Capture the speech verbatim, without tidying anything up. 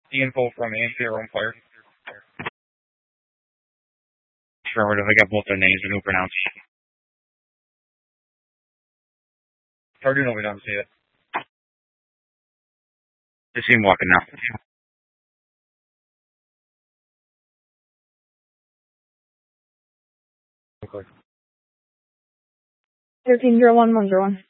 The info from Anthony or on fire. Sure, if I got both their names and who pronounce. Or do you know we don't see it? I see him walking now. Okay. thirteen zero one one zero one.